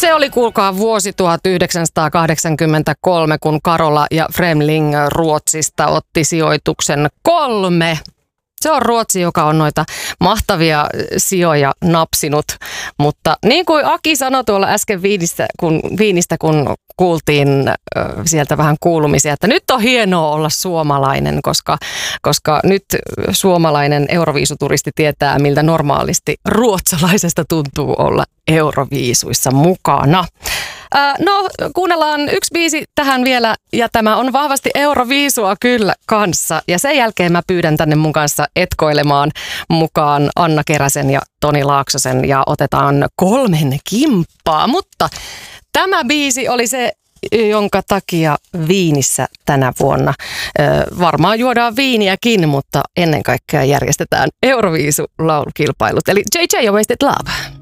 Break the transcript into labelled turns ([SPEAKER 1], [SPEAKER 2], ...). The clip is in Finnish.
[SPEAKER 1] Se oli kuulkaa vuosi 1983, kun Carola ja Fremling Ruotsista otti sijoituksen 3. Se on Ruotsi, joka on noita mahtavia sijoja napsinut, mutta niin kuin Aki sanoi tuolla äsken Viinistä, kun kuultiin sieltä vähän kuulumisia, että nyt on hienoa olla suomalainen, koska nyt suomalainen euroviisuturisti tietää, miltä normaalisti ruotsalaisesta tuntuu olla euroviisuissa mukana. No, kuunnellaan yksi biisi tähän vielä, ja tämä on vahvasti euroviisua kyllä kanssa. Ja sen jälkeen mä pyydän tänne mun kanssa etkoilemaan mukaan Anna Keräsen ja Toni Laaksosen, ja otetaan 3 kimppaa. Mutta tämä biisi oli se, jonka takia Viinissä tänä vuonna varmaan juodaan viiniäkin, mutta ennen kaikkea järjestetään Euroviisu-laulukilpailut. Eli JJ ja Wasted Love.